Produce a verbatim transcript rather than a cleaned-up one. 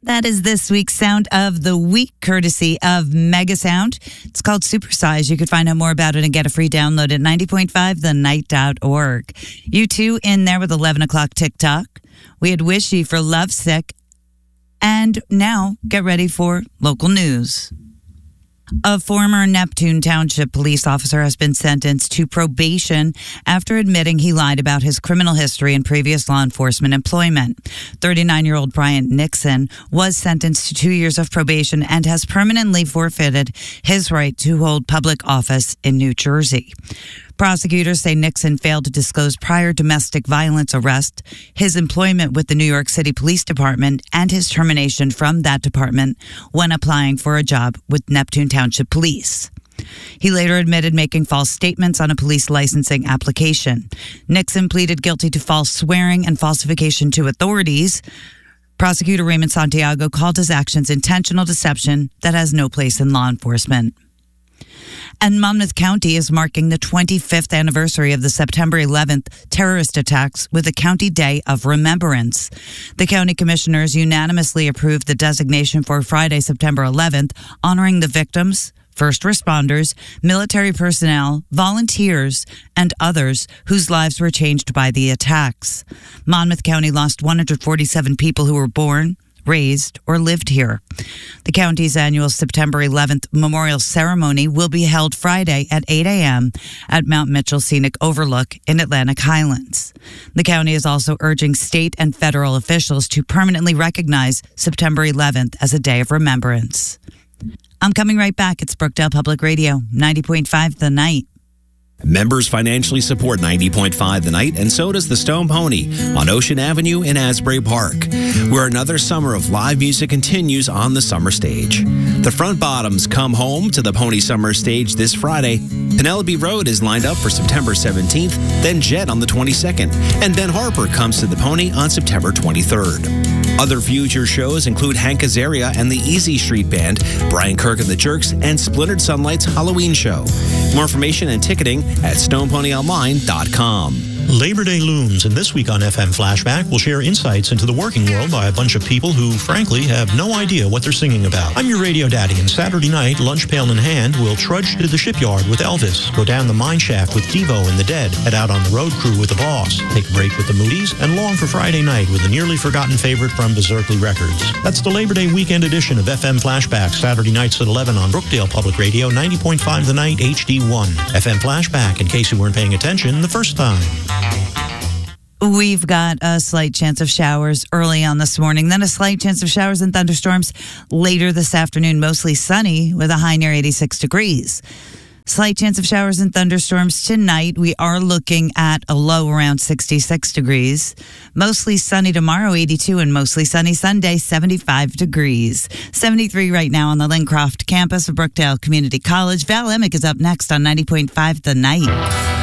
That is this week's Sound of the Week, courtesy of Mega Sound. It's called Supersize. You could find out more about it and get a free download at ninety point five the night dot org. You two in there with eleven o'clock TikTok. We had Wishy for Lovesick. And now get ready for local news. A former Neptune Township police officer has been sentenced to probation after admitting he lied about his criminal history and previous law enforcement employment. thirty-nine-year-old Brian Nixon was sentenced to two years of probation and has permanently forfeited his right to hold public office in New Jersey. Prosecutors say Nixon failed to disclose prior domestic violence arrest, his employment with the New York City Police Department, and his termination from that department when applying for a job with Neptune Township Police. He later admitted making false statements on a police licensing application. Nixon pleaded guilty to false swearing and falsification to authorities. Prosecutor Raymond Santiago called his actions intentional deception that has no place in law enforcement. And Monmouth County is marking the twenty-fifth anniversary of the September eleventh terrorist attacks with a county day of remembrance. The county commissioners unanimously approved the designation for Friday, September eleventh, honoring the victims, first responders, military personnel, volunteers, and others whose lives were changed by the attacks. Monmouth County lost one hundred forty-seven people who were born, raised, or lived here. The county's annual September eleventh memorial ceremony will be held Friday at eight a.m. at Mount Mitchell Scenic Overlook in Atlantic Highlands. The county is also urging state and federal officials to permanently recognize September eleventh as a day of remembrance. I'm coming right back. It's Brookdale Public Radio, ninety point five The Night. Members financially support ninety point five The Night, and so does the Stone Pony on Ocean Avenue in Asbury Park, where another summer of live music continues on the summer stage. The Front Bottoms come home to the Pony Summer Stage this Friday. Penelope Road is lined up for September seventeenth, then Jet on the twenty-second, and Ben Harper comes to the Pony on September twenty-third. Other future shows include Hank Azaria and the Easy Street Band, Brian Kirk and the Jerks, and Splintered Sunlight's Halloween show. More information and ticketing at stone pony online dot com. Labor Day looms, and this week on F M Flashback, we'll share insights into the working world by a bunch of people who, frankly, have no idea what they're singing about. I'm your radio daddy, and Saturday night, lunch pail in hand, we'll trudge to the shipyard with Elvis, go down the mine shaft with Devo and the Dead, head out on the road crew with the Boss, take a break with the Moody's, and long for Friday night with a nearly forgotten favorite from Berserkly Records. That's the Labor Day weekend edition of F M Flashback, Saturday nights at eleven on Brookdale Public Radio, ninety point five The Night, H D one. F M Flashback, in case you weren't paying attention the first time. We've got a slight chance of showers early on this morning, then a slight chance of showers and thunderstorms later this afternoon, mostly sunny with a high near eighty-six degrees. Slight chance of showers and thunderstorms tonight. We are looking at a low around sixty-six degrees. Mostly sunny tomorrow, eighty-two, and mostly sunny Sunday, seventy-five degrees. seventy-three right now on the Lincroft campus of Brookdale Community College. Val Emick is up next on ninety point five The Night.